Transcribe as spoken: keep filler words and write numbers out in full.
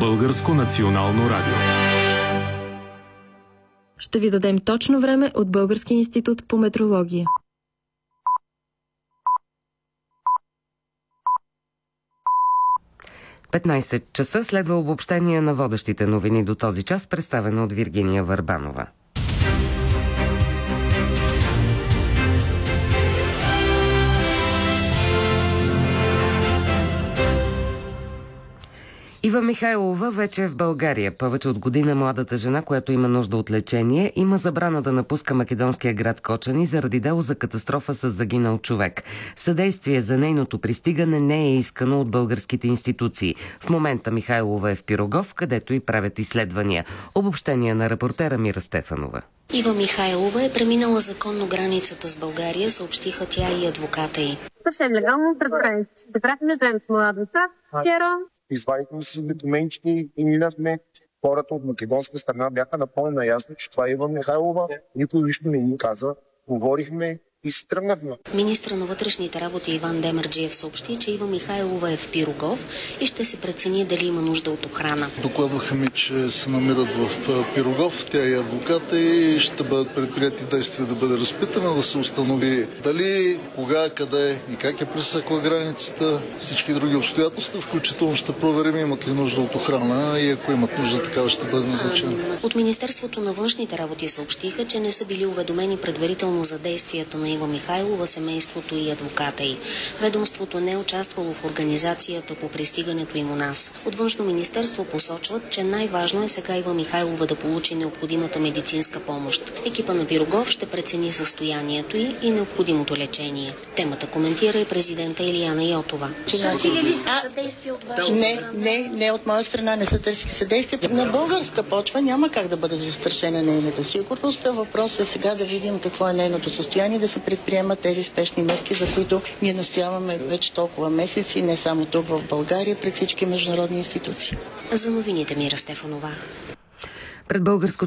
Българско национално радио. Ще ви дадем точно време от Българския институт по метрология. петнайсет часа следва обобщение на водещите новини до този час, представено от Виргиния Върбанова. Ива Михайлова вече е в България. Повече от година младата жена, която има нужда от лечение, има забрана да напуска македонския град Кочани заради дело за катастрофа с загинал човек. Съдействие за нейното пристигане не е искано от българските институции. В момента Михайлова е в Пирогов, където и правят изследвания. Обобщение на репортера Мира Стефанова. Ива Михайлова е преминала законно границата с България, съобщиха тя и адвоката й. Съвсем легално пред границата. Ще правихме заедно с младата. Пиеро. Извадихме си документите и минахме. Хората от македонска страна бяха напълно наясно, че това е Ива Михайлова. Никой нищо не ни каза. Говорихме и се тръгнахме. Министра на вътрешните работи Иван Демерджиев съобщи, че Ива Михайлова е в Пирогов и ще се прецени дали има нужда от охрана. Докладваха ми, че се намират в Пирогов, тя е адвоката и ще бъдат предприяти действия да бъде разпитана, да се установи дали, кога, къде и как е пресекла границата, всички други обстоятелства, включително ще проверим имат ли нужда от охрана и ако имат нужда, такава ще бъде назначена. От Министерството на външните работи съобщиха, че не са били уведомени предварително за действията на Ива Михайлова, семейството и адвоката й. Ведомството не е участвало в организацията по пристигането им у нас. От Външно министерство посочват, че най-важно е сега Ива Михайлова да получи необходимата медицинска помощ. Екипа на Пирогов ще прецени състоянието й и необходимото лечение. Темата коментира и президента Илияна Йотова. Търсили ли са съдействие от ваша не, страна? Не, не от моя страна не са търсили съдействие. На българска почва няма как да бъде застрашена нейната сигурност. Въпросът е сега да видим какво е нейното състояние, да се предприемат тези спешни мерки, за които ние настояваме вече толкова месеци, не само тук в България, пред всички международни институции. За новините Мира Стефанова. Пред българското